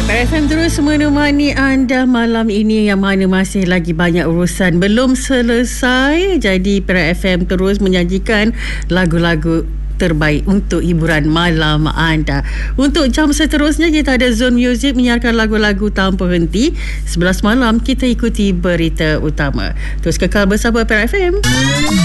PRFM terus menemani anda malam ini, yang mana masih lagi banyak urusan belum selesai. Jadi PRFM terus menyajikan lagu-lagu terbaik untuk hiburan malam anda. Untuk jam seterusnya kita ada Zone Music menyiarkan lagu-lagu tanpa henti. 11 malam kita ikuti berita utama. Terus kekal bersama PRFM.